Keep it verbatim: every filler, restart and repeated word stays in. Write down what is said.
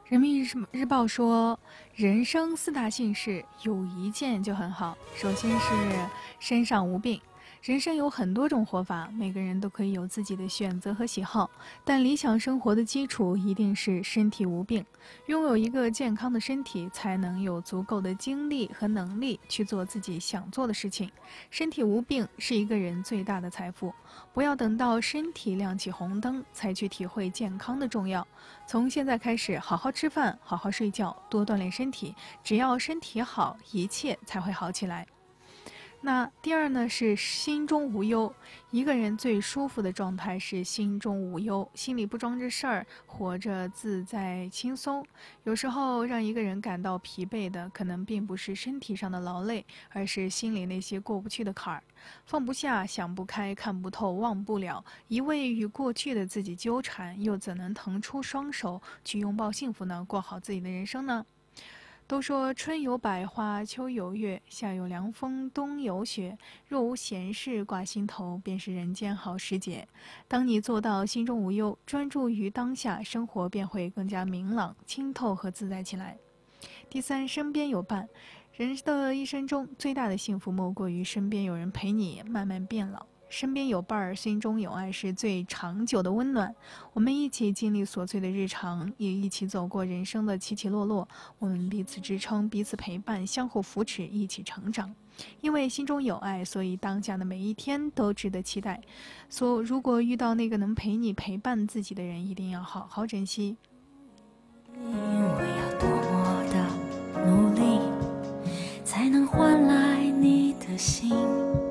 人民日报说，人生四大幸事有一件就很好。首先是身上无病。人生有很多种活法，每个人都可以有自己的选择和喜好，但理想生活的基础一定是身体无病。拥有一个健康的身体，才能有足够的精力和能力去做自己想做的事情。身体无病是一个人最大的财富。不要等到身体亮起红灯才去体会健康的重要。从现在开始，好好吃饭，好好睡觉，多锻炼身体。只要身体好，一切才会好起来。那第二呢，是心中无忧。一个人最舒服的状态是心中无忧，心里不装着事儿，活着自在轻松。有时候让一个人感到疲惫的，可能并不是身体上的劳累，而是心里那些过不去的坎儿，放不下，想不开，看不透，忘不了，一味与过去的自己纠缠，又怎能腾出双手去拥抱幸福呢？过好自己的人生呢？都说春有百花，秋有月，夏有凉风，冬有雪。若无闲事挂心头，便是人间好时节。当你做到心中无忧，专注于当下，生活便会更加明朗、清透和自在起来。第三，身边有伴。人的一生中，最大的幸福莫过于身边有人陪你慢慢变老。身边有伴儿，心中有爱，是最长久的温暖。我们一起经历琐碎的日常，也一起走过人生的起起落落。我们彼此支撑，彼此陪伴，相互扶持，一起成长。因为心中有爱，所以当下的每一天都值得期待。所如果遇到那个能陪你陪伴自己的人，一定要好好珍惜。 我要多么的努力，才能换来你的心？